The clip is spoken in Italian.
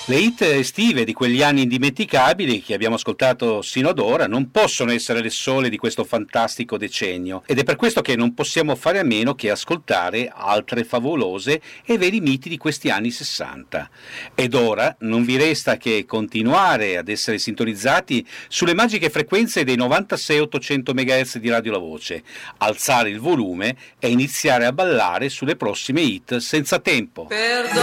Le hit estive di quegli anni indimenticabili che abbiamo ascoltato sino ad ora non possono essere le sole di questo fantastico decennio ed è per questo che non possiamo fare a meno che ascoltare altre favolose e veri miti di questi anni 60. Ed ora non vi resta che continuare ad essere sintonizzati sulle magiche frequenze dei 96-800 MHz di Radio La Voce, alzare il volume e iniziare a ballare sulle prossime hit senza tempo.